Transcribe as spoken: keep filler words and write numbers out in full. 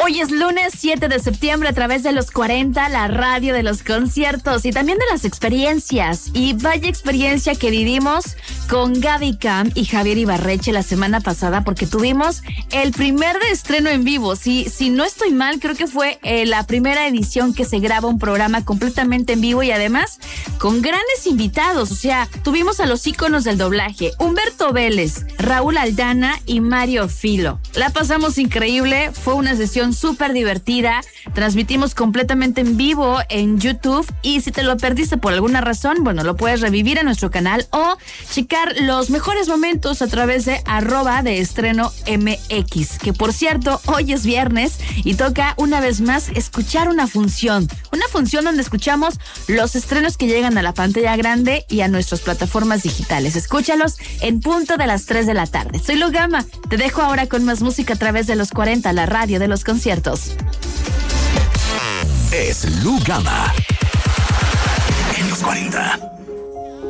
Hoy es lunes siete de septiembre a través de los cuarenta, la radio de los conciertos y también de las experiencias. Y vaya experiencia que vivimos con Gaby Cam y Javier Ibarreche la semana pasada porque tuvimos el primer de estreno en vivo. Si, si no estoy mal, creo que fue eh, la primera edición que se graba un programa completamente en vivo y además con grandes invitados. O sea, tuvimos a los íconos del doblaje, Humberto Vélez, Raúl Aldana y Mario Filo. La pasamos increíble, fue una sesión súper divertida, transmitimos completamente en vivo en YouTube y si te lo perdiste por alguna razón, bueno, lo puedes revivir en nuestro canal o checar los mejores momentos a través de arroba de estreno M X, que por cierto, hoy es viernes y toca una vez más escuchar una función, una función donde escuchamos los estrenos que llegan a la pantalla grande y a nuestras plataformas digitales. Escúchalos en punto de las tres de la tarde. Soy Lu Gama, te dejo ahora con más música a través de los cuarenta, la radio de los conciertos. Es Lu Gama.